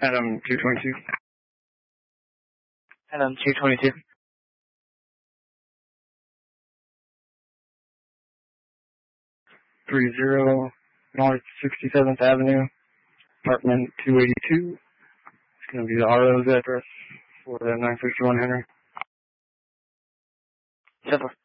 Adam 222. Adam 222. 30 North 67th Avenue, apartment 282. It's going to be the RO's address for the 961 Henry. 10-4.